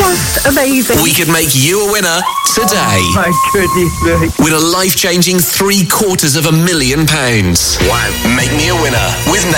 just amazing. We could make you a winner today. My goodness me. With a life-changing £750,000. Wow. Make me a winner with